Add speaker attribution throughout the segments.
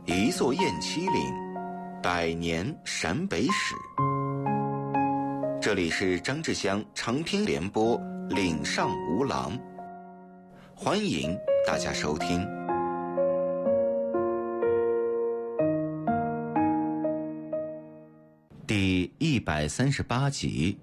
Speaker 1: 一座雁栖岭，百年陕北史。这里是张志香长篇联播《岭上无狼》，欢迎大家收听。第138集。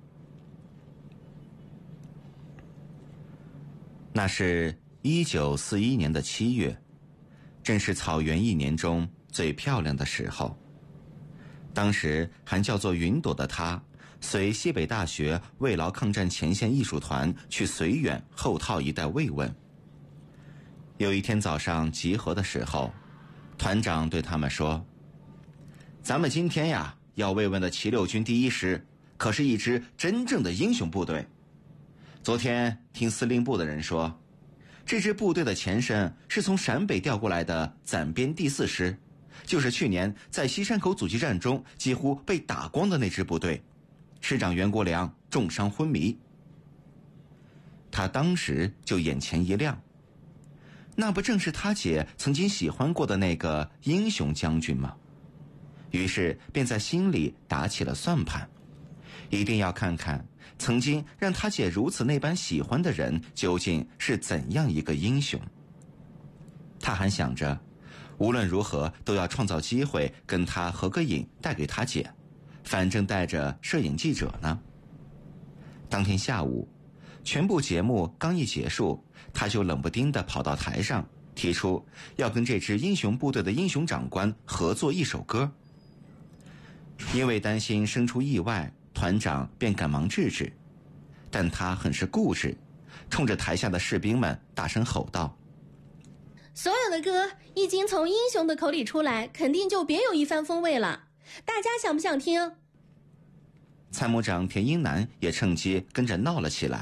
Speaker 1: 那是1941年的7月，正是草原一年中最漂亮的时候。当时还叫做云朵的他，随西北大学慰劳抗战前线艺术团去绥远后套一带慰问。有一天早上集合的时候，团长对他们说：咱们今天呀要慰问的齐六军第1师可是一支真正的英雄部队。昨天听司令部的人说，这支部队的前身是从陕北调过来的暂编第4师，就是去年在西山口阻击战中几乎被打光的那支部队，师长袁国良重伤昏迷。他当时就眼前一亮，那不正是他姐曾经喜欢过的那个英雄将军吗？于是便在心里打起了算盘，一定要看看曾经让他姐如此那般喜欢的人究竟是怎样一个英雄。他还想着无论如何都要创造机会跟他合个影带给他姐，反正带着摄影记者呢。当天下午全部节目刚一结束，他就冷不丁地跑到台上，提出要跟这支英雄部队的英雄长官合作一首歌。因为担心生出意外，团长便赶忙制止，但他很是固执，冲着台下的士兵们大声吼道：
Speaker 2: 所有的歌一经从英雄的口里出来，肯定就别有一番风味了，大家想不想听？
Speaker 1: 参谋长田英南也趁机跟着闹了起来。